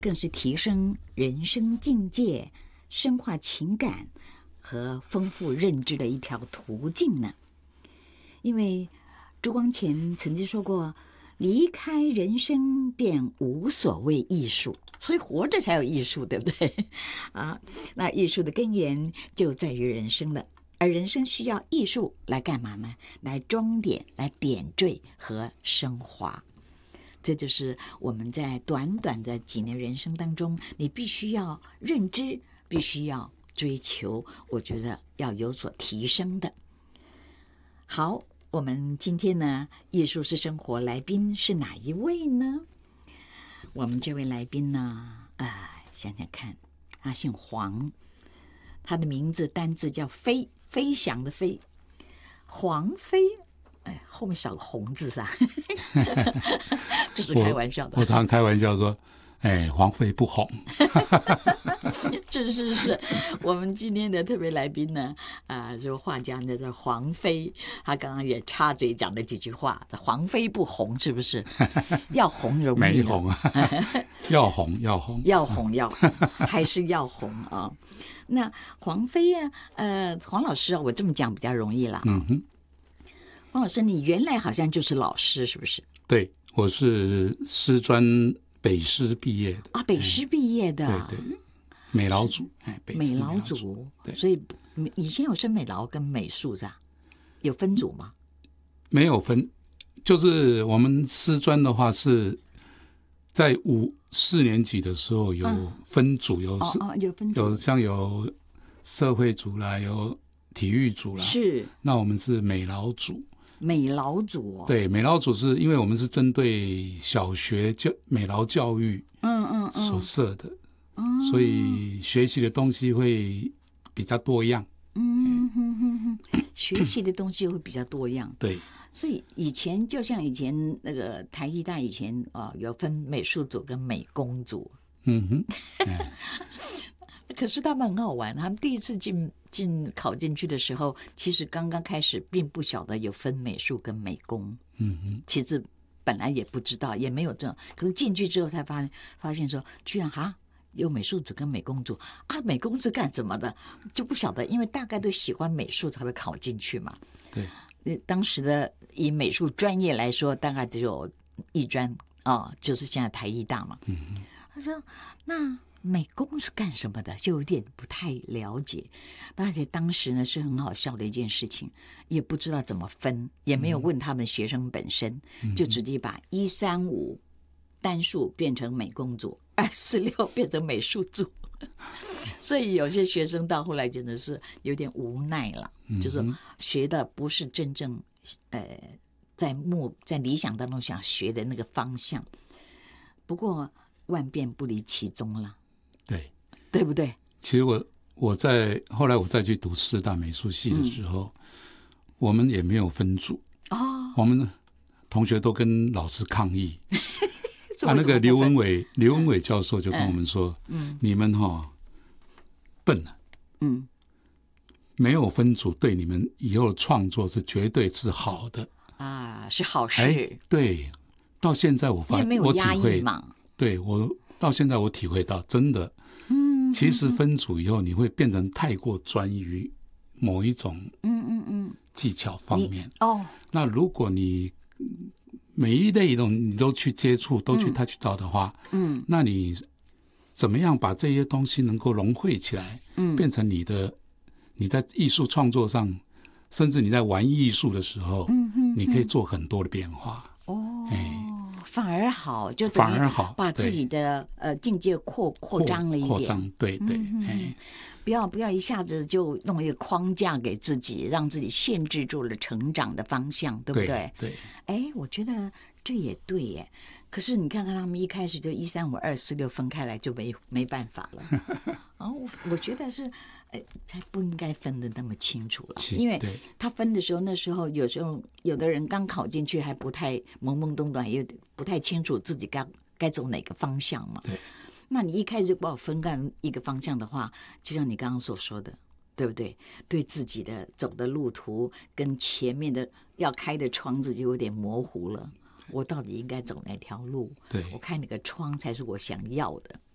更是提升人生境界、深化情感和丰富认知的一条途径呢。因为朱光潜曾经说过，离开人生便无所谓艺术，所以活着才有艺术，对不对啊？那艺术的根源就在于人生了，而人生需要艺术来干嘛呢？来装点、来点缀和升华。这就是我们在短短的几年人生当中，你必须要认知，必须要追求，我觉得要有所提升的。好，我们今天呢，艺术是生活来宾是哪一位呢？我们这位来宾呢，想想看，他姓黄，他的名字单字叫飞，飞翔的飞，黄飞。后面少个红字噻，这是开玩笑的。 我常开玩笑说，黄飞不红。 是，我们今天的特别来宾呢，就画家呢叫黄飞，他刚刚也插嘴讲了几句话，黄飞不红是不是？要红容易没红啊，要红， 还是要红啊？那黄飞啊，黄老师啊，我这么讲比较容易了。黄老师，你原来好像就是老师，是不是？ 对，我是师专北师毕业的啊，北师毕业的， 对，美劳组， 美劳组，所以以前有升美劳跟美术是吧？有分组吗？ 没有分，就是我们师专的话是在4年级的时候有分组，有分组，有社会组啦，有体育组啦， 是。 那我们是美劳组。 美劳组对，美劳组是因为我们是针对小学美劳教育所设的，所以学习的东西会比较多样。 学习的东西会比较多样。 对， 所以以前就像以前那个台艺大以前有分美术组跟美工组。可是他们很好玩，他们第一次考进去的时候，其实刚刚开始并不晓得有分美术跟美工。其实本来也不知道，也没有这种，可是进去之后才发现说，居然有美术组跟美工组啊！美工是干什么的就不晓得，因为大概都喜欢美术才会考进去嘛。 对， 当时的以美术专业来说，大概只有艺专就是现在台艺大嘛。他说那美工是干什么的，就有点不太了解。而且当时呢是很好笑的一件事情，也不知道怎么分，也没有问他们学生本身，就直接把135单数变成美工组，246变成美术组。所以有些学生到后来真的是有点无奈了，就是学的不是真正在理想当中想学的那个方向。不过万变不离其宗了。对不对？ 其实后来我再去读师大美术系的时候，我们也没有分组我们同学都跟老师抗议。那个刘文伟教授就跟我们说，你们笨了，没有分组对你们以后的创作是绝对是好的是好事。 对，到现在我没有压抑嘛。 对，我到现在我体会到，真的。其实分组以后，你会变成太过专于某一种技巧方面。那如果你每一类你都去接触，都去 touch 到的话，那你怎么样把这些东西能够融汇起来，变成你在艺术创作上，甚至你在玩艺术的时候，你可以做很多的变化。 反而好，就反而好， 把自己的境界扩张了一点。 扩张，对。 不要一下子就弄一个框架给自己，让自己限制住了成长的方向，对不对？ 对。 我觉得这也对耶。可是你看看他们一开始就135、246分开来，就没办法了。我觉得是。才不应该分得那么清楚了，因为他分的时候，那时候有时候有的人刚考进去还不太懵懵懂懂，也不太清楚自己该走哪个方向嘛。那你一开始就把我分干一个方向的话，就像你刚刚所说的，对不对？对自己的走的路途跟前面的要开的窗子就有点模糊了。我到底应该走哪条路？我开哪个窗才是我想要的？